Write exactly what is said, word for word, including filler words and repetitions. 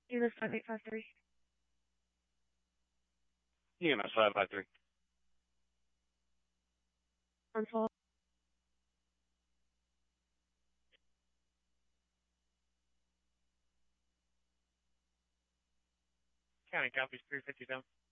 E M S five eight five three. E M S five five three. On call. County copies three fifty-seven.